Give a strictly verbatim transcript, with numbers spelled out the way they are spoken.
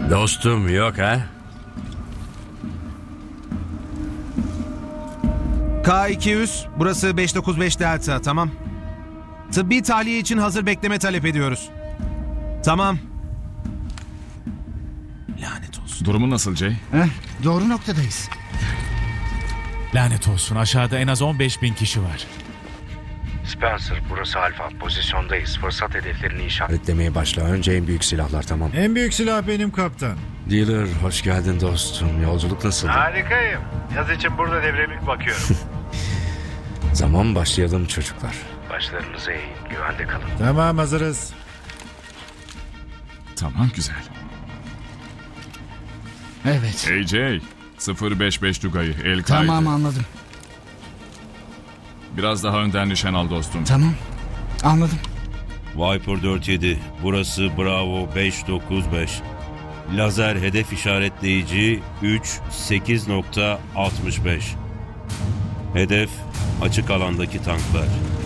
Dostum yok ha? K iki yüz, burası beş dokuz beş Delta, tamam. Tıbbi tahliye için hazır bekleme talep ediyoruz. Tamam. Lanet olsun. Durumu nasıl Jay? Heh, doğru noktadayız. Lanet olsun, aşağıda en az on beş bin kişi var. Spencer, burası Alfa. Pozisyondayız. Fırsat hedeflerini işaretlemeye başla. Önce en büyük silahlar, tamam. En büyük silah benim kaptan. Dealer, hoş geldin dostum. Yolculuk nasıl? Harikayım. Yaz için burada devremlik bakıyorum. Zaman başlayalım çocuklar. Başlarınızı eğin. Güvende kalın. Tamam, hazırız. Tamam, güzel. Evet. Hey Jay, sıfır beş beş Tugay'ı el kaydı. Tamam, anladım. Biraz daha önden nişan al dostum. Tamam. Anladım. Viper dört yedi, burası Bravo beş dokuz beş. Lazer hedef işaretleyici üç sekiz nokta altmış beş. Hedef açık alandaki tanklar.